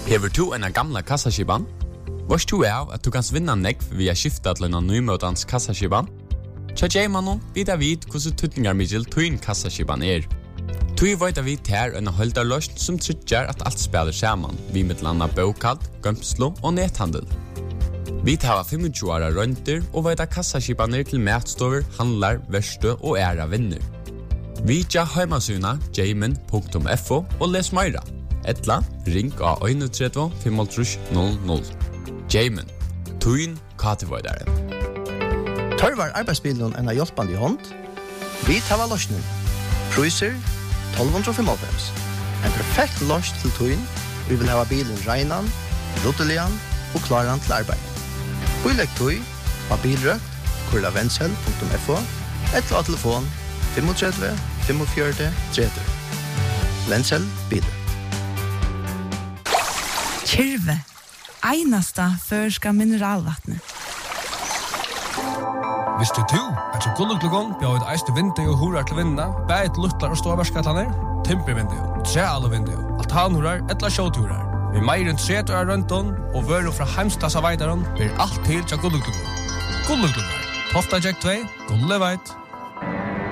Hever du en gamla kassaskiban? Varst du av at du kan vinna nekv via skifta til en nymøtans kassaskiban? Tja Jaymanon vidar vid hvordan tutningarmidjel tuin kassaskiban Tui veit vi ter en holdarløst som tryggjar at alt spiller saman, vi mittlanda bokald, gømslo og nethandel. Vi tar 25 åra rønter og veit kassaskibaner til matstover, handlar, verstø og æra vinner. Vi tja heimasuna jayman.fo og les meira. Etla, ring av 31 500. Jayman, tuin kativoidaren. Tørvar arbeidsbilen en hjelpande hånd. Vi tar løsning. Priser 1295. En perfekt løs til tuin. Vi vil ha bilen reinan, luttelian og klaran til arbeid. Bilegg tui av bilrøkt, kurlavendsel.fo, etla telefon 35 45 30. Vendsel biler. Kyrve, einasta førska mineralvattnet. Visste du at så gulluklugon bjør et eiste vindu og hurar til vinna, bæt luttlar og ståverskatlaner, timpervindu, trealevindu, altanhurar, etla sjåturar. Vi meir enn 30 år rønton og vøru fra heimstasa veidaron blir alt til til gulluklugon. Gulluklugon, Tofta Jack 2, Gulleveit.